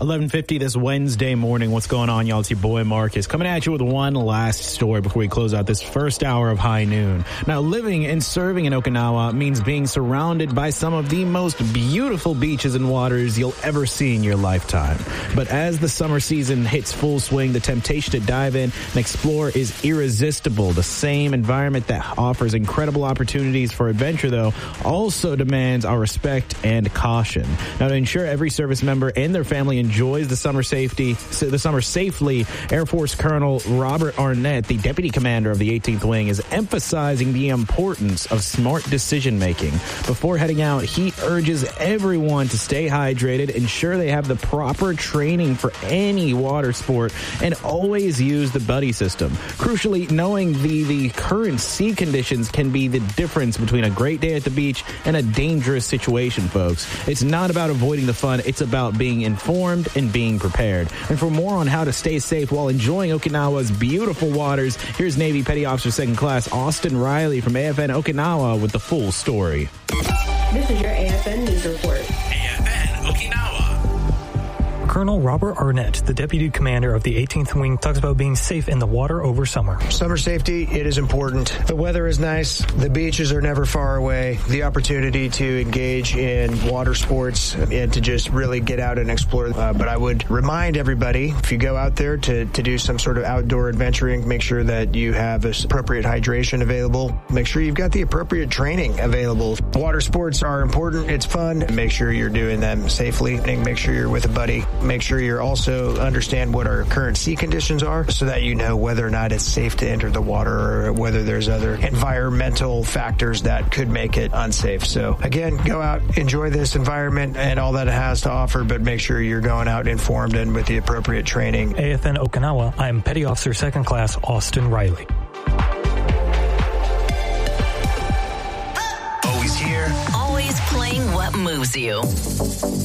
11:50 this Wednesday morning. What's going on, y'all? It's your boy Marcus coming at you with one last story before we close out this first hour of High Noon. Now, living and serving in Okinawa means being surrounded by some of the most beautiful beaches and waters you'll ever see in your lifetime. But as the summer season hits full swing, the temptation to dive in and explore is irresistible. The same environment that offers incredible opportunities for adventure, though, also demands our respect and caution. Now, to ensure every service member and their family enjoys the summer safely, Air Force Colonel Robert Arnett, the Deputy Commander of the 18th Wing, is emphasizing the importance of smart decision-making. Before heading out, he urges everyone to stay hydrated, ensure they have the proper training for any water sport, and always use the buddy system. Crucially, knowing the current sea conditions can be the difference between a great day at the beach and a dangerous situation, folks. It's not about avoiding the fun, it's about being informed and being prepared. And for more on how to stay safe while enjoying Okinawa's beautiful waters, here's Navy Petty Officer 2nd Class Austin Riley from AFN Okinawa with the full story. This is your AFN News Report. AFN Okinawa. Colonel Robert Arnett, the Deputy Commander of the 18th Wing, talks about being safe in the water over summer. Summer safety, it is important. The weather is nice. The beaches are never far away. The opportunity to engage in water sports and to just really get out and explore. But I would remind everybody, if you go out there to do some sort of outdoor adventuring, make sure that you have appropriate hydration available. Make sure you've got the appropriate training available. Water sports are important. It's fun. Make sure you're doing them safely and make sure you're with a buddy. Make sure you also understand what our current sea conditions are so that you know whether or not it's safe to enter the water or whether there's other environmental factors that could make it unsafe. So again, go out, enjoy this environment and all that it has to offer, but make sure you're going out informed and with the appropriate training. AFN Okinawa, I am Petty Officer 2nd Class Austin Riley. Always here. Always playing what moves you.